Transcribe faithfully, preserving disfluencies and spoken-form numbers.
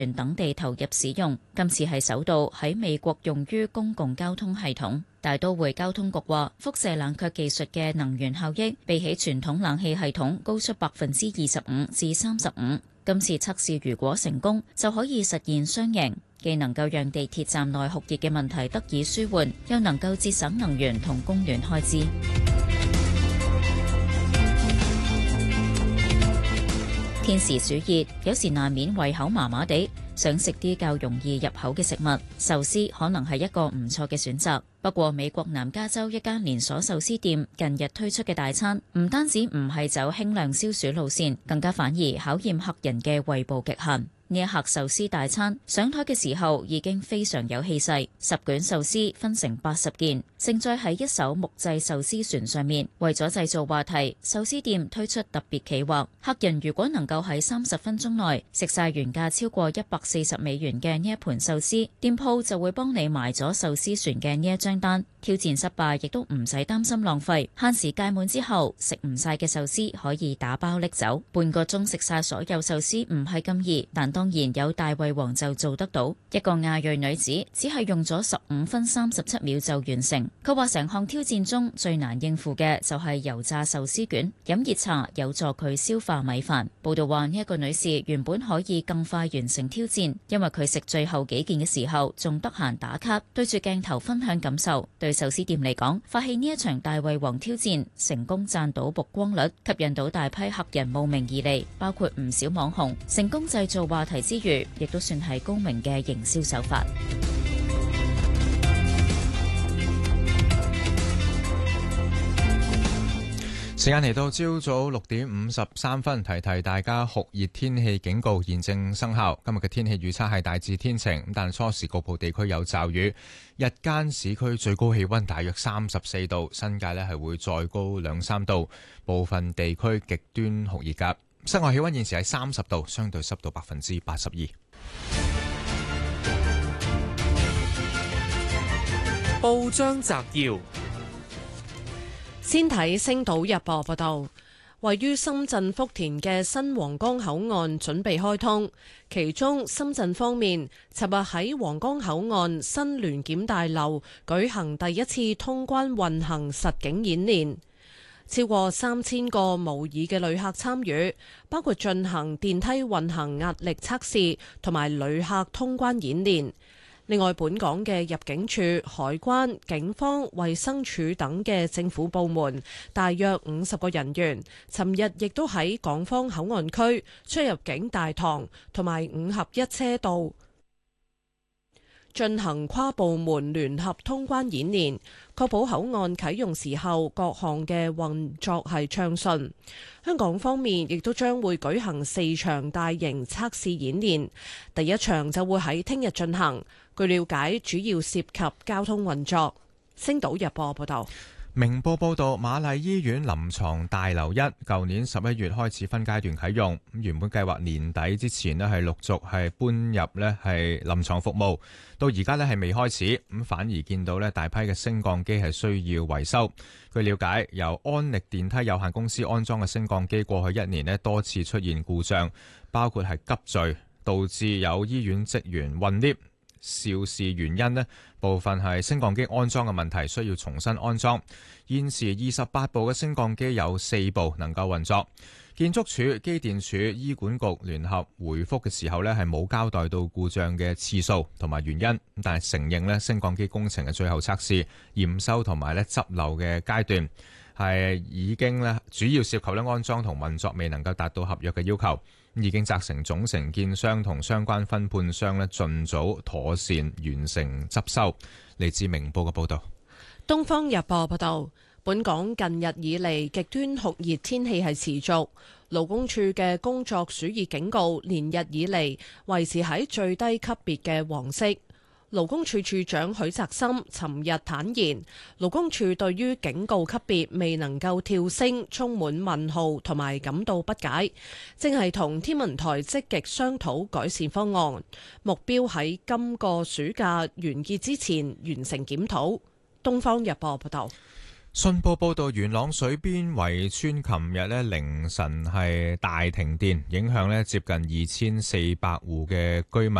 園等地投入使用。今次係首度喺美國用於公共交通系統。大都會交通局話，輻射冷卻技術嘅能源效益比起傳統冷氣系統高出百分之二十五至三十五。今次測試如果成功，就可以實現雙贏，既能夠讓地鐵站內酷熱嘅問題得以舒緩，又能夠節省能源同供暖開支。天時暑熱，有時難免胃口麻麻地，想食啲較容易入口嘅食物，壽司可能係一個唔錯嘅選擇。不過，美國南加州一間連鎖壽司店近日推出嘅大餐，唔單止唔係走輕量消暑路線，更加反而考驗客人嘅胃部極限。呢一客壽司大餐上台嘅時候已經非常有氣勢，十卷壽司分成八十件，盛載喺一艘木製壽司船上面。為咗製造話題，壽司店推出特別企劃，客人如果能夠喺三十分鐘內食晒原價超過一百四十美元嘅呢一盤壽司，店鋪就會幫你埋咗壽司船嘅呢一張單。挑戰失敗亦都唔使擔心浪費，限時屆滿之後食唔晒嘅壽司可以打包拎走。半個鐘食晒所有壽司唔係咁易，但當然有大胃王就做得到。一個亞裔女子只係用咗十五分三十七秒就完成。佢話成項挑戰中最難應付嘅就係油炸壽司卷，飲熱茶有助佢消化米飯。報道話呢一個女士原本可以更快完成挑戰，因為佢食最後幾件嘅時候仲得閒打卡，對住鏡頭分享感受。對壽司店嚟講，發起呢一場大胃王挑戰，成功賺到曝光率，吸引到大批客人慕名而嚟，包括唔少網紅，成功製造話題之餘，亦都算係高明嘅營銷手法。 時間嚟到朝早六點五十三分，提提大家酷熱天氣警告現正生效。今日嘅天氣預測係大致天晴，但初時局部地區有驟雨。日間市區最高氣溫大約三十四度，新界呢係會再高兩三度，部分地區極端酷熱㗎。室外氣溫現時係三十度，相對濕度百分之八十二。 報章摘要。先睇《星島日報》報道，位於深圳福田嘅新皇崗口岸準備開通，其中深圳方面尋日喺皇崗口岸新聯檢大樓舉行第一次通關運行實景演練，超過三千個模擬嘅旅客參與，包括進行電梯運行壓力測試同埋旅客通關演練。另外，本港嘅入境處、海關、警方、衛生署等嘅政府部門，大約五十個人員，尋日亦都喺港方口岸區出入境大堂同埋五合一車道進行跨部門聯合通關演練，確保口岸啟用時候各項嘅運作係暢順。香港方面亦都將會舉行四場大型測試演練，第一場就會喺聽日進行。據了解，主要涉及交通運作。星島日報報道。 明報報道，瑪麗醫院臨床大樓一舊年十一月開始分階段啟用，原本計劃年底之前咧係陸續係搬入咧係臨床服務，到而家咧係未開始，咁反而見到咧大批嘅升降機係需要維修。據了解，由安力電梯有限公司安裝嘅升降機過去一年咧多次出現故障，包括係急墜，導致有醫院職員暈 lift。肇事原因呢，部分係升降機安裝嘅問題，需要重新安裝。現時二十八部嘅升降機有四部能夠運作。建築署、機電署、醫管局聯合回覆嘅時候呢，係冇交代到故障嘅次數同埋原因，但係承認呢升降機工程嘅最後測試、驗收同埋呢執漏嘅階段係已經呢主要涉及呢安裝同運作未能夠達到合約嘅要求。已經責成總承建商同相關分判商咧，盡早妥善完成執收。嚟自明報嘅報道。 東方日報報道，本港近日以嚟極端酷熱天氣係持續，勞工處嘅工作暑熱警告連日以嚟維持喺最低級別嘅黃色。勞工處處長許澤森尋日坦言，勞工處對於警告級別未能夠跳升充滿問號同埋感到不解，正係同天文台積極商討改善方案，目標喺今個暑假完結之前完成檢討。東方日報報道。 信報報道，元朗水邊圍村琴日咧凌晨係大停電，影響咧接近二千四百戶嘅居民